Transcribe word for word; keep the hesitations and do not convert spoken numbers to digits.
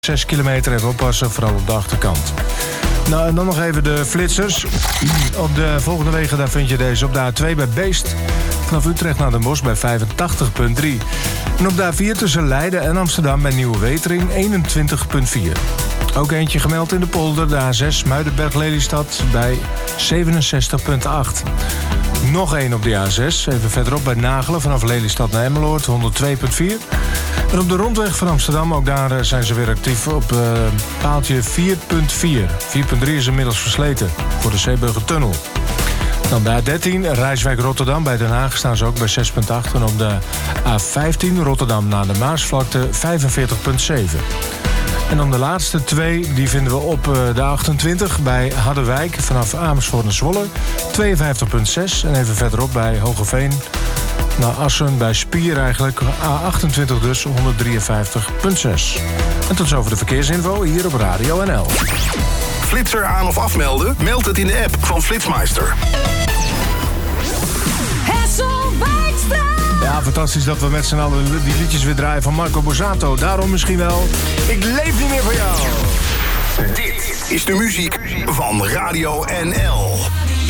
zes kilometer, even oppassen, vooral op de achterkant. Nou, en dan nog even de flitsers. Op de volgende wegen daar vind je deze op de A twee bij Beest. Vanaf Utrecht naar Den Bosch bij vijfentachtig komma drie. En op de A vier tussen Leiden en Amsterdam bij Nieuwe Wetering eenentwintig komma vier. Ook eentje gemeld in de polder, de A zes Muidenberg-Lelystad bij zevenenzestig komma acht. Nog één op de A zes, even verderop bij Nagelen, vanaf Lelystad naar Emmeloord, honderdtwee komma vier. En op de rondweg van Amsterdam, ook daar zijn ze weer actief op uh, paaltje vier komma vier. vier komma drie is inmiddels versleten voor de Zeeburgertunnel. Dan de A dertien, Rijswijk-Rotterdam. Bij Den Haag staan ze ook bij zes komma acht. En op de A vijftien, Rotterdam naar de Maasvlakte, vijfenveertig komma zeven. En dan de laatste twee, die vinden we op de A achtentwintig bij Harderwijk vanaf Amersfoort naar Zwolle, tweeënvijftig komma zes. En even verderop bij Hogeveen naar Assen bij Spier eigenlijk, A achtentwintig dus, honderddrieënvijftig komma zes. En tot zover de verkeersinfo hier op Radio N L. Flitser aan of afmelden? Meld het in de app van Flitsmeister. Hessel Wijkstra! Ja, fantastisch dat we met z'n allen die liedjes weer draaien van Marco Borsato. Daarom misschien wel, ik leef niet meer voor jou. Dit is de muziek van Radio N L.